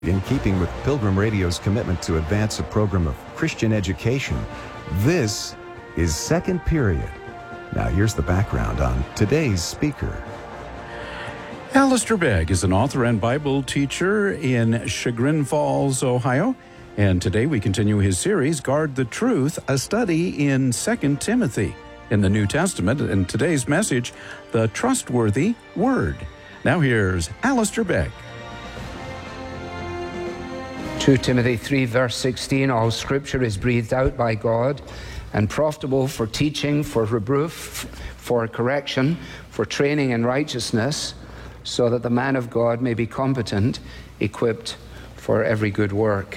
In keeping with Pilgrim Radio's commitment to advance a program of Christian education, this is Second Period. Now here's the background on today's speaker. Alistair Begg is an author and Bible teacher in Chagrin Falls, Ohio. And today we continue his series, Guard the Truth, a study in 2 Timothy in the New Testament. And today's message, the trustworthy word. Now here's Alistair Begg. 2 Timothy 3 verse 16, all scripture is breathed out by God and profitable for teaching, for reproof, for correction, for training in righteousness, so that the man of God may be competent, equipped for every good work.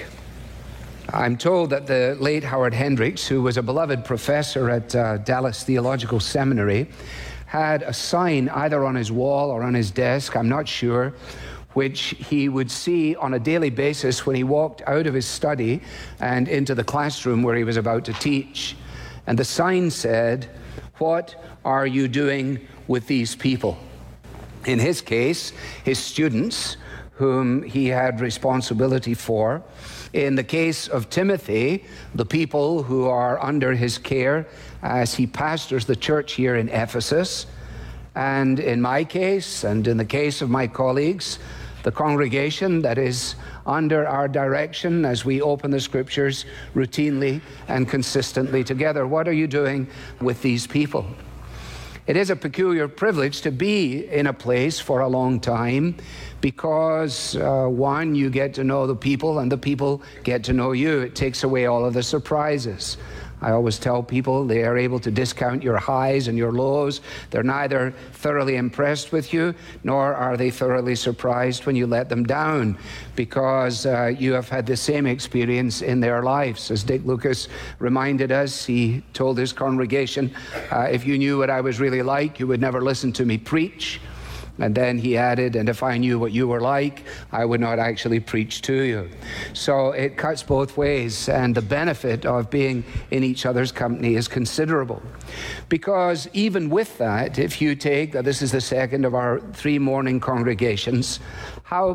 I'm told that the late Howard Hendricks, who was a beloved professor at Dallas Theological Seminary, had a sign either on his wall or on his desk, I'm not sure, which he would see on a daily basis when he walked out of his study and into the classroom where he was about to teach. And the sign said, "What are you doing with these people?" In his case, his students, whom he had responsibility for. In the case of Timothy, the people who are under his care as he pastors the church here in Ephesus. And in my case, and in the case of my colleagues, the congregation that is under our direction as we open the scriptures routinely and consistently together. What are you doing with these people? It is a peculiar privilege to be in a place for a long time because, one, you get to know the people and the people get to know you. It takes away all of the surprises. I always tell people they are able to discount your highs and your lows. They're neither thoroughly impressed with you, nor are they thoroughly surprised when you let them down, because you have had the same experience in their lives. As Dick Lucas reminded us, he told his congregation, if you knew what I was really like, you would never listen to me preach. And then he added, and if I knew what you were like, I would not actually preach to you. So it cuts both ways, and the benefit of being in each other's company is considerable. Because even with that, if you take that this is the second of our 3 morning congregations, how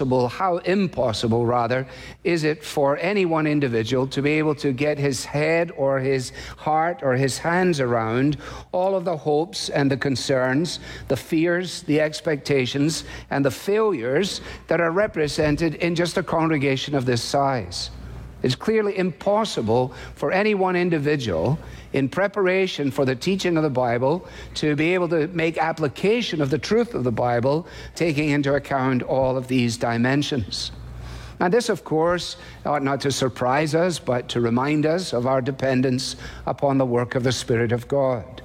impossible rather, is it for any one individual to be able to get his head or his heart or his hands around all of the hopes and the concerns, the fears, the expectations, and the failures that are represented in just a congregation of this size. It's clearly impossible for any one individual in preparation for the teaching of the Bible to be able to make application of the truth of the Bible, taking into account all of these dimensions. And this, of course, ought not to surprise us, but to remind us of our dependence upon the work of the Spirit of God.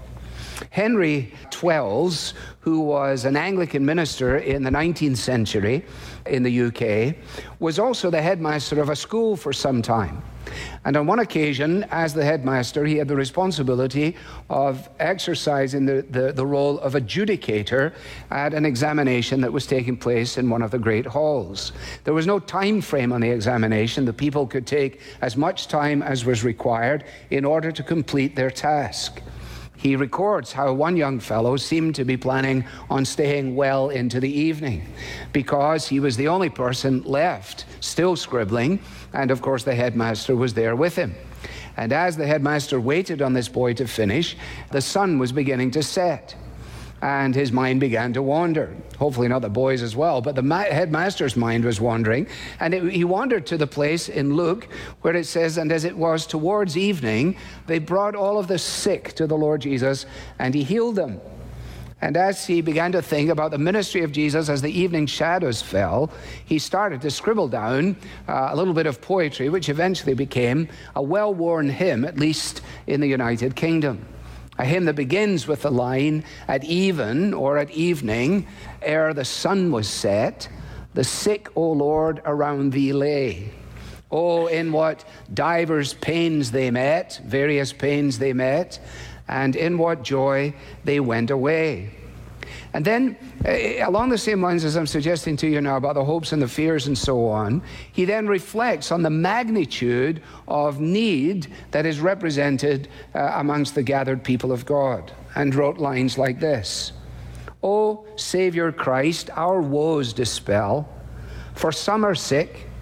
Henry Twells, who was an Anglican minister in the 19th century in the UK, was also the headmaster of a school for some time. And on one occasion, as the headmaster, he had the responsibility of exercising the role of adjudicator at an examination that was taking place in one of the great halls. There was no time frame on the examination. The people could take as much time as was required in order to complete their task. He records how one young fellow seemed to be planning on staying well into the evening because he was the only person left still scribbling, and of course the headmaster was there with him. And as the headmaster waited on this boy to finish, the sun was beginning to set. And his mind began to wander. Hopefully not the boys as well, but the headmaster's mind was wandering. And he wandered to the place in Luke where it says, and as it was towards evening, they brought all of the sick to the Lord Jesus, and he healed them. And as he began to think about the ministry of Jesus as the evening shadows fell, he started to scribble down a little bit of poetry, which eventually became a well-worn hymn, at least in the United Kingdom. A hymn that begins with the line, at even or at evening, ere the sun was set, the sick, O Lord, around thee lay. Oh, in what divers pains they met, various pains they met, and in what joy they went away. And then, along the same lines as I'm suggesting to you now about the hopes and the fears and so on, he then reflects on the magnitude of need that is represented amongst the gathered people of God, and wrote lines like this: O Savior Christ, our woes dispel, for some are sick,